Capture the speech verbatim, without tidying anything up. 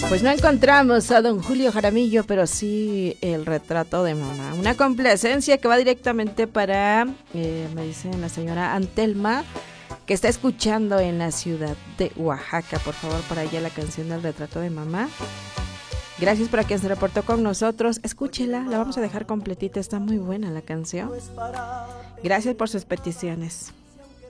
Pues no encontramos a don Julio Jaramillo, pero sí el retrato de mamá. Una complacencia que va directamente para, eh, me dice la señora Antelma, que está escuchando en la ciudad de Oaxaca. Por favor, para ella la canción del retrato de mamá. Gracias por a quien se reportó con nosotros. Escúchela, la vamos a dejar completita, está muy buena la canción. Gracias por sus peticiones.